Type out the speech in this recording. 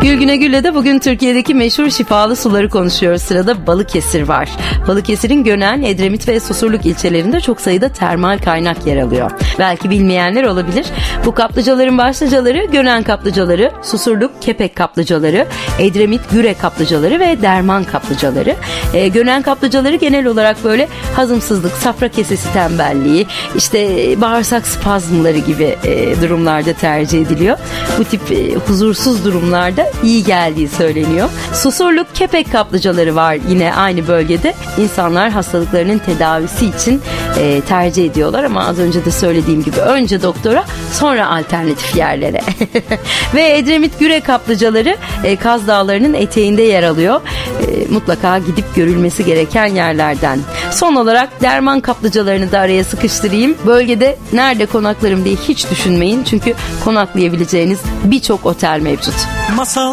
Gülgüne Gül'le de bugün Türkiye'deki meşhur şifalı suları konuşuyoruz. Sırada Balıkesir var. Balıkesir'in Gönen, Edremit ve Susurluk ilçelerinde çok sayıda termal kaynak yer alıyor. Belki bilmeyenler olabilir. Bu kaplıcaların başlıcaları Gönen kaplıcaları, Susurluk Kepek kaplıcaları, Edremit Güre kaplıcaları ve Derman kaplıcaları. Gönen kaplıcaları genel olarak böyle hazımsızlık, safra kesesi tembelliği, işte bağırsak spazmları gibi durumlarda tercih ediliyor. Bu tip huzursuz durumlarda iyi geldiği söyleniyor. Susurluk Kepek kaplıcaları var yine aynı bölgede. İnsanlar hastalıklarının tedavisi için tercih ediyorlar ama az önce de söylediğim gibi önce doktora, sonra alternatif yerlere. Ve Edremit Güre kaplıcaları Kaz Dağları'nın eteğinde yer alıyor. Mutlaka gidip görülmesi gereken yerlerden. Son olarak Derman kaplıcalarını da araya sıkıştırayım. Bölgede nerede konaklarım diye hiç düşünmeyin. Çünkü konaklayabileceğiniz birçok otel mevcut. Masal